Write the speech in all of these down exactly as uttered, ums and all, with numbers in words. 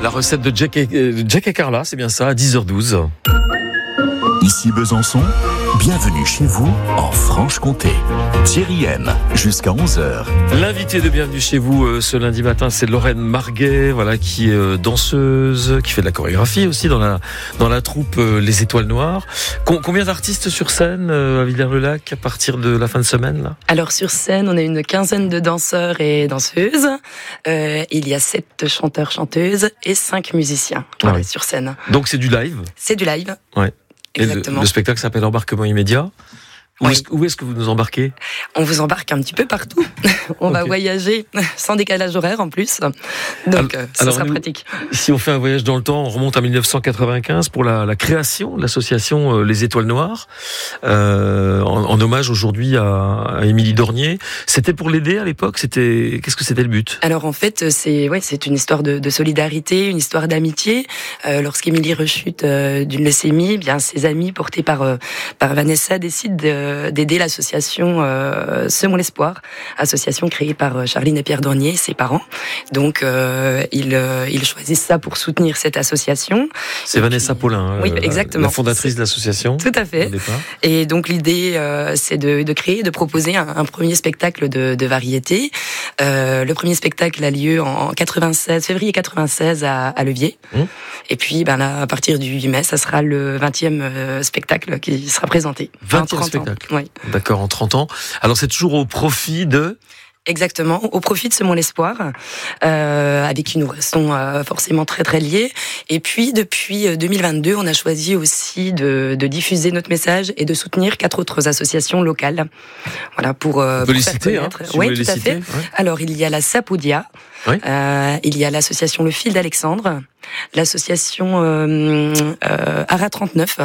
La recette de Jack et, euh, Jack et Carla, c'est bien ça, à dix heures douze. Ici Besançon, bienvenue chez vous en Franche-Comté. Thierry M, jusqu'à onze heures. L'invité de Bienvenue chez vous euh, ce lundi matin, c'est Lorraine Marguet, voilà, qui est euh, danseuse, qui fait de la chorégraphie aussi dans la, dans la troupe euh, Les Étoiles Noires. Com- combien d'artistes sur scène euh, à Villers-le-Lac à partir de la fin de semaine là ? Alors sur scène, on a une quinzaine de danseurs et danseuses. Euh, il y a sept chanteurs, chanteuses et cinq musiciens voilà, ah oui. sur scène. Donc c'est du live ? C'est du live. Ouais. Exactement. Et le, le spectacle s'appelle Embarquement immédiat. Où, oui. est-ce, où est-ce que vous nous embarquez ? On vous embarque un petit peu partout. On okay. va voyager sans décalage horaire en plus. Donc alors, ça alors sera nous, pratique. Si on fait un voyage dans le temps, on remonte en dix-neuf cent quatre-vingt-quinze pour la, la création de l'association euh, Les Étoiles Noires, euh, en, en hommage aujourd'hui à, à Émilie Dornier. C'était pour l'aider à l'époque. C'était qu'est-ce que c'était le but ? Alors en fait, c'est ouais, c'est une histoire de, de solidarité, une histoire d'amitié. Euh, lorsqu'Émilie rechute euh, d'une leucémie, bien ses amis portés par euh, par Vanessa décident de d'aider l'association euh, Semons l'espoir, association créée par Charline et Pierre Dornier et ses parents. Donc euh, ils, euh, ils choisissent ça pour soutenir cette association. C'est et Vanessa puis, Paulin, oui, exactement. la fondatrice c'est, de l'association. Tout à fait. Et donc l'idée, euh, c'est de, de créer, de proposer un, un premier spectacle de, de variété. Euh, le premier spectacle a lieu en quatre-vingt-seize, février quatre-vingt-seize à, à Levier. Mmh. Et puis ben là, à partir du huit mai, ça sera le vingtième euh, spectacle qui sera présenté. vingtième spectacle. Oui. D'accord, en trente ans. Alors c'est toujours au profit de... Exactement, au profit de Semons l'espoir, euh, avec qui nous restons euh, forcément très très liés. Et puis depuis deux mille vingt-deux, on a choisi aussi de, de diffuser notre message et de soutenir quatre autres associations locales. Voilà pour, euh, on peut pour les faire citer, connaître. Hein, si oui, vous tout à citer, fait. Ouais. Alors il y a la Sapoudia, oui. euh, il y a l'association Le Fil d'Alexandre, l'association euh, euh, Ara trente-neuf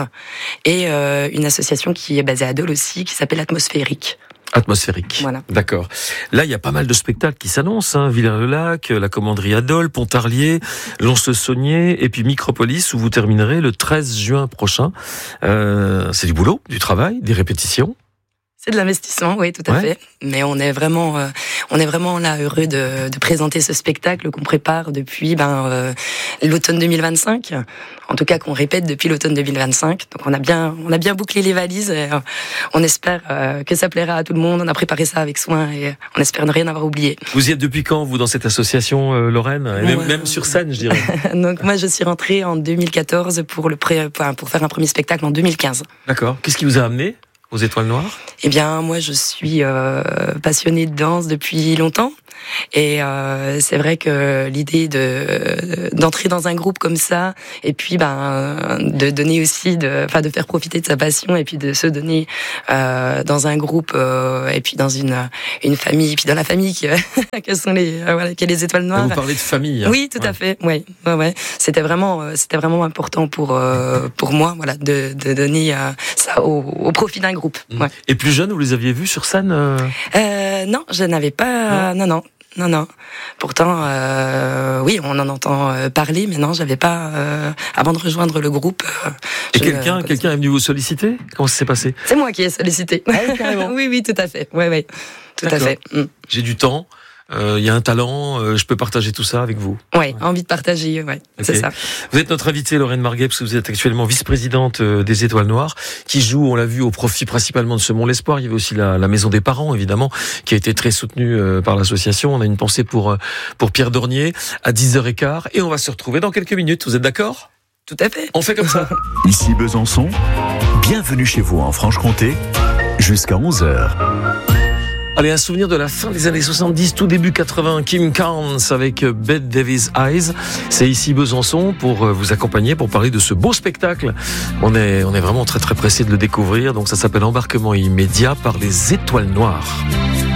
et euh, une association qui est basée à Dole aussi, qui s'appelle Atmosphérique. Atmosphérique. Voilà. D'accord. Là, il y a pas mal de spectacles qui s'annoncent, hein. Villers-le-Lac, la Commanderie à Dole, Pontarlier, Lons-le-Saunier, et puis Micropolis, où vous terminerez le treize juin prochain. Euh, c'est du boulot, du travail, des répétitions. C'est de l'investissement, oui, tout à ouais. fait. Mais on est vraiment, euh, on est vraiment là heureux de, de présenter ce spectacle qu'on prépare depuis ben euh, l'automne deux mille vingt-cinq. En tout cas, qu'on répète depuis l'automne deux mille vingt-cinq. Donc, on a bien, on a bien bouclé les valises. Et, euh, on espère euh, que ça plaira à tout le monde. On a préparé ça avec soin et on espère ne rien avoir oublié. Vous y êtes depuis quand, vous, dans cette association, euh, Lorraine, et même, ouais. même sur scène, je dirais. Donc, moi, je suis rentrée en deux mille quatorze pour le pré, pour faire un premier spectacle en deux mille quinze. D'accord. Qu'est-ce qui vous a amené aux Étoiles Noires ? Eh bien, moi, je suis euh, passionnée de danse depuis longtemps. Et euh, c'est vrai que l'idée de d'entrer dans un groupe comme ça, et puis ben de donner aussi, de, enfin de faire profiter de sa passion, et puis de se donner euh, dans un groupe, euh, et puis dans une une famille, et puis dans la famille qui que sont les euh, voilà, qui est les Étoiles Noires. Vous parlez de famille. Hein. Oui, tout ouais. à fait. Ouais, ouais, ouais. C'était vraiment, euh, c'était vraiment important pour euh, pour moi, voilà, de de donner euh, ça au, au profit d'un groupe. Mmh. Ouais. Et plus jeune, vous les aviez vus sur scène euh... Euh, non, je n'avais pas. Non, non. non. Non, non. Pourtant, euh, oui, on en entend parler, mais non, j'avais pas. Euh, avant de rejoindre le groupe. Euh, Et quelqu'un, quelqu'un est venu vous solliciter ? Comment ça s'est passé ? C'est moi qui ai sollicité. Ah oui, carrément. oui, oui, tout à fait. Ouais, ouais, tout D'accord. à fait. Mm. J'ai du temps. Il euh, y a un talent, euh, je peux partager tout ça avec vous. Ouais, ouais. Envie de partager, ouais, okay. c'est ça. Vous êtes notre invitée, Lorraine Marguet, parce que vous êtes actuellement vice-présidente des Étoiles Noires, qui joue, on l'a vu, au profit principalement de Semons l'espoir. Il y avait aussi la, la Maison des Parents, évidemment, qui a été très soutenue euh, par l'association. On a une pensée pour, euh, pour Pierre Dornier à dix heures quinze, et on va se retrouver dans quelques minutes. Vous êtes d'accord ? Tout à fait. On fait comme ça. Ici Besançon, bienvenue chez vous en Franche-Comté, jusqu'à onze heures. Allez, un souvenir de la fin des années soixante-dix, tout début quatre-vingts, Kim Carnes avec Bette Davis Eyes. C'est ici Besançon pour vous accompagner, pour parler de ce beau spectacle. On est, on est vraiment très très pressé de le découvrir. Donc ça s'appelle Embarquement immédiat par les Étoiles Noires.